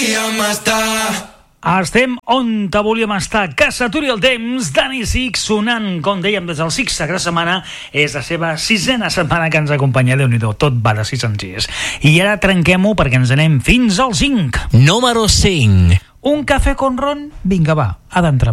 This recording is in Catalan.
volíem estar. Estem on te volíem estar, que s'aturi el temps. Dani Six sonant, com dèiem, des del Six Sagrada Setmana. És la seva 6a setmana que ens acompanya. Déu-n'hi-do, tot va de 6 en 6. I ara trenquem-ho perquè ens anem fins al 5. Número 5. Un cafè con ron? Vinga, va, ha d'entrar.